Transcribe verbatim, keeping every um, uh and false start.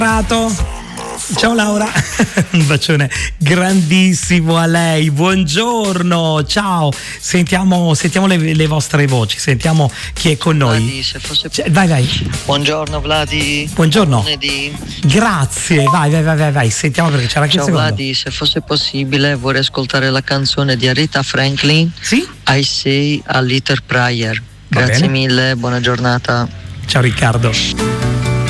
Ciao Laura, un bacione grandissimo a lei, buongiorno, ciao, sentiamo, sentiamo le, le vostre voci, sentiamo chi è con noi. Vladi, se fosse... Vai, vai. Buongiorno Vladi. Buongiorno. Lunedì. Grazie, vai, vai, vai, vai, vai, sentiamo perché c'era anche Ciao il secondo. Vladi, se fosse possibile vorrei ascoltare la canzone di Aretha Franklin. Sì? I Say a Little Prayer. Va Grazie bene. mille, buona giornata. Ciao Riccardo.